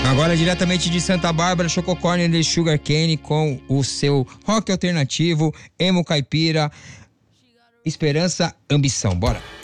Agora, diretamente de Santa Bárbara, Choco Corner de Sugar Cane com o seu rock alternativo, emo caipira, Esperança, Ambição. Bora!